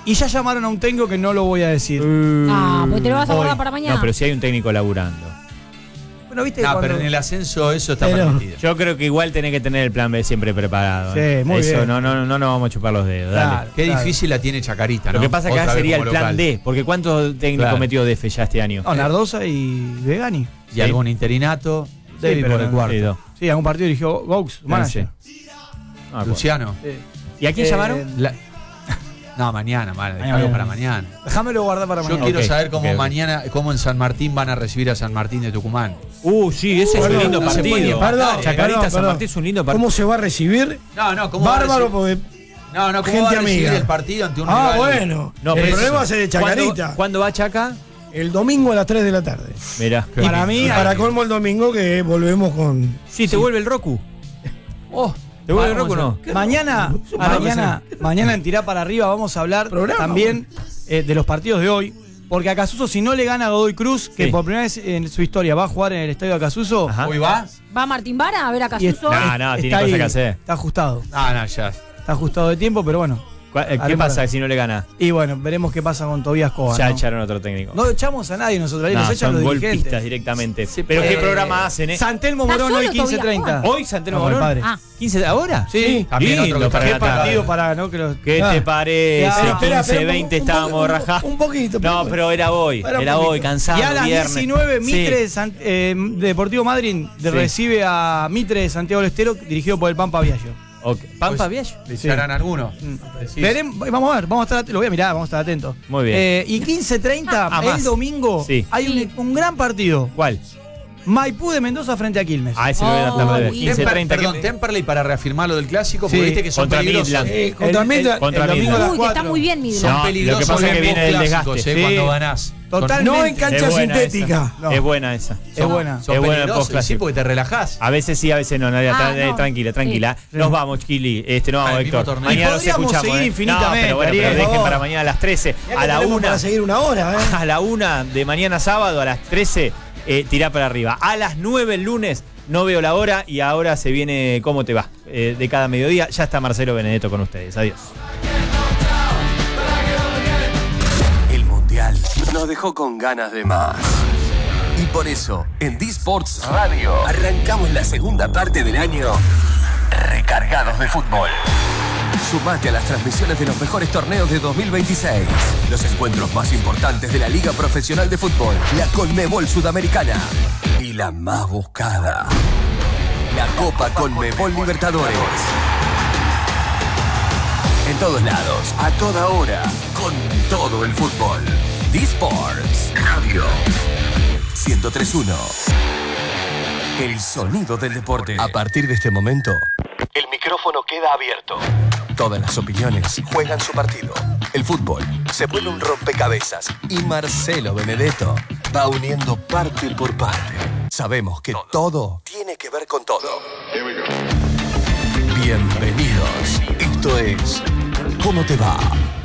Y ya llamaron a un técnico que no lo voy a decir. Pues te lo vas a guardar para mañana. No, pero si hay un técnico laburando. Bueno, viste No, cuando... pero en el ascenso eso está permitido. Yo creo que igual tenés que tener el plan B siempre preparado. Sí, muy eso, bien. No nos vamos a chupar los dedos. Dale. Claro. Qué difícil la tiene Chacarita, ¿no? Lo que pasa es que Otra acá vez sería el como plan local. D, porque ¿cuántos técnicos metió DF ya este año? No, Nardosa y Vegani. Y algún interinato. David por pero el cuarto. Sí, dos. Sí, algún partido dirigió Gaux, manager. Ah, Luciano. ¿Y a quién llamaron? No, mañana, dejarlo para mañana. Déjamelo guardar para Yo mañana. quiero saber cómo ok. mañana, cómo en San Martín van a recibir a San Martín de Tucumán. Sí, ese es un lindo no se puede partido. perdón, Chacarita San Martín es un lindo partido. ¿Cómo se va a recibir? No, ¿cómo va a Bárbaro, recibir? porque No, ¿cómo gente va a recibir amiga. el partido ante un rival? bueno. No, el pero problema eso. va a ser de Chacarita. ¿Cuándo va Chaca? El domingo a las 3 de la tarde. Mirá. Para mí, Y para colmo el domingo que volvemos con... Sí, te vuelve el Roku. ¿Te vuelve el Roku o no? Mañana en Tirá para Arriba vamos a hablar también de los partidos de hoy. Porque Acasuso, si no le gana a Godoy Cruz, que Sí. por primera vez en su historia va a jugar en el estadio de Acasuso. Ajá. ¿Hoy va? ¿Va Martín Vara a ver a y Casuso? No, tiene está cosas ahí, que hacer. Está ajustado. No, ya. Está ajustado de tiempo, pero bueno. ¿Qué Haremos- pasa si no le gana? Y bueno, veremos qué pasa con Tobías Coba. Ya ¿no? echaron otro técnico. No echamos a nadie nosotros, ahí No, nos echan son los golpistas dirigentes. directamente. Pero ¿qué programa hacen, San Telmo ¿Está Morón hoy solo Tobías 15:30. Coba? Hoy Santelmo No, con el Morón. padre. 15 de ahora. Sí, También Lindo otro que para está qué la tarde. partido para no que los... ¿Qué te parece? Claro. 15, 20 estábamos rajados. Un poquito. No, pero era hoy. Para un Era poquito. hoy, cansado. Y a las viernes. 19, Sí. Mitre Deportivo Madrid recibe a Mitre de Santiago del Estero, dirigido por el Pampa Viallo. Ok. ¿Pampa Viallo? ¿Le echarán alguno? Vamos a ver, vamos a estar, lo voy a mirar, vamos a estar atentos. Muy bien. Y 15:30, Ah, el más. domingo, Sí. hay un gran partido. ¿Cuál? Maipú de Mendoza frente a Quilmes. Ese lo voy a tratar de ver. Uy. 15:30. Perdón, Temperley para reafirmar lo del clásico, porque Sí, viste que son contra peligrosos. Midland. Contra Midland. Contra el domingo a Midland. las Uy, que está 4. muy bien Midland. Son No, peligrosos lo que pasa es que los viene del clásicos, desgaste. Sí. cuando ganás. Totalmente. No en cancha Es buena sintética. No. Es buena esa. Es buena. Son Es buena el peligrosos, postclásico. sí, porque te relajás. A veces sí, a veces no. Nadia, No. tranquila. Sí. Nos vamos, Kili. No vamos, el mismo Héctor. torneo. Mañana Y nos podríamos escuchamos. seguir infinitamente, No, pero bueno, Ariel, pero por dejen favor. para mañana a las 13. Mirá A que la tenemos 1. para seguir una hora, A la 1 de mañana sábado, a las 13, tirá para arriba. A las 9 el lunes, no veo la hora. Y ahora se viene ¿Cómo te va? De cada mediodía. Ya está Marcelo Benedetto con ustedes. Adiós. El Mundial nos dejó con ganas de más. Y por eso, en D-Sports Radio, arrancamos la segunda parte del año recargados de fútbol. Sumate a las transmisiones de los mejores torneos de 2026. Los encuentros más importantes de la Liga Profesional de Fútbol, la Conmebol Sudamericana y la más buscada, la Copa Conmebol Libertadores. En todos lados, a toda hora, con todo el fútbol. D-Sports Radio 103.1. El sonido del deporte. A partir de este momento, el micrófono queda abierto. Todas las opiniones juegan su partido. El fútbol se vuelve un rompecabezas y Marcelo Benedetto va uniendo parte por parte. Sabemos que todo tiene que ver con todo. Bienvenidos. Esto es ¿Cómo te va?